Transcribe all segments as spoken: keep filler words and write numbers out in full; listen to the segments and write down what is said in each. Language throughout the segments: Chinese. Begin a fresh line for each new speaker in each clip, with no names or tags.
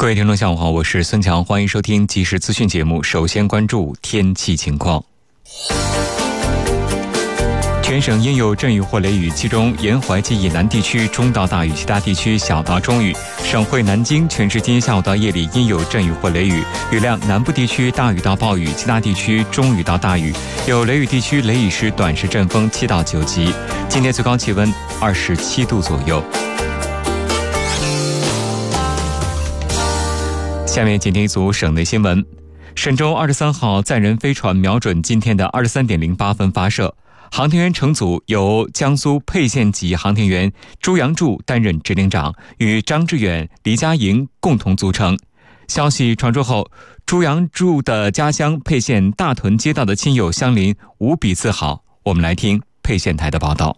各位听众下午好，我是孙强，欢迎收听即时资讯节目。首先关注天气情况。全省应有阵雨或雷雨，其中沿淮及以南地区中到大雨，其他地区小到中雨。省会南京全市今天下午到夜里应有阵雨或雷雨，雨量南部地区大雨到暴雨，其他地区中雨到大雨，有雷雨地区雷雨时短时阵风七到九级。今天最高气温二十七度左右。下面请听一组省内新闻。沈州二十三号载人飞船瞄准今天的二十三点零八分发射，航天员乘组由江苏沛县籍航天员朱阳柱担任指令长，与张志远、黎佳莹共同组成。消息传出后，朱阳柱的家乡沛县大屯街道的亲友乡邻无比自豪。我们来听沛县台的报道。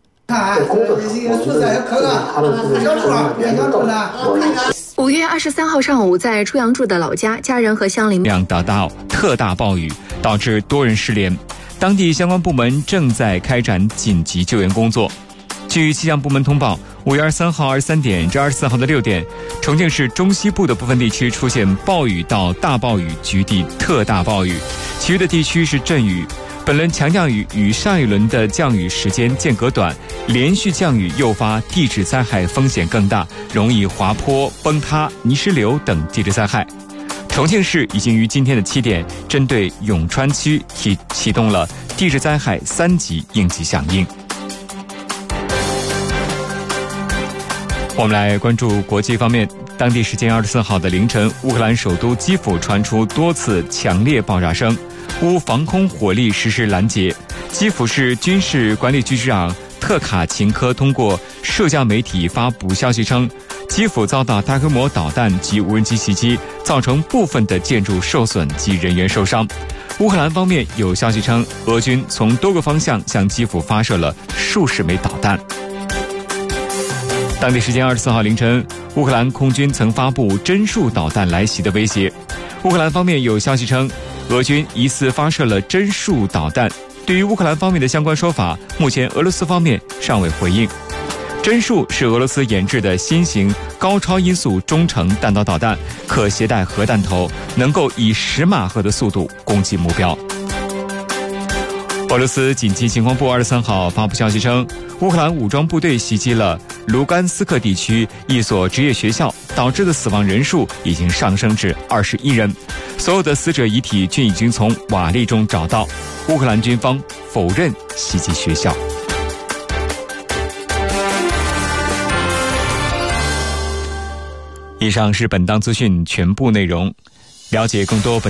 五月二十三号上午，在朱阳柱的老家，家人和乡邻
量达到特大暴雨，导致多人失联。当地相关部门正在开展紧急救援工作。据气象部门通报，五月二十三号二十三点至二十四号的六点，重庆市中西部的部分地区出现暴雨到大暴雨，局地特大暴雨，其余的地区是阵雨。本轮强降雨与上一轮的降雨时间间隔短，连续降雨诱发地质灾害风险更大，容易滑坡、崩塌、泥石流等地质灾害。重庆市已经于今天的七点，针对永川区启启动了地质灾害三级应急响应。我们来关注国际方面。当地时间二十四号的凌晨，乌克兰首都基辅传出多次强烈爆炸声，乌防空火力实施拦截。基辅市军事管理局局长特卡琴科通过社交媒体发布消息称，基辅遭到大规模导弹及无人机袭击，造成部分的建筑受损及人员受伤。乌克兰方面有消息称，俄军从多个方向向基辅发射了数十枚导弹。当地时间二十四号凌晨，乌克兰空军曾发布针数导弹来袭的威胁。乌克兰方面有消息称，俄军疑似发射了针数导弹。对于乌克兰方面的相关说法，目前俄罗斯方面尚未回应。针数是俄罗斯研制的新型高超音速中程弹道导弹，可携带核弹头，能够以十马赫的速度攻击目标。俄罗斯紧急情况部二十三号发布消息称，乌克兰武装部队袭击了卢甘斯克地区一所职业学校，导致的死亡人数已经上升至二十一人，所有的死者遗体均已经从瓦砾中找到。乌克兰军方否认袭击学校。以上是本档资讯全部内容，了解更多本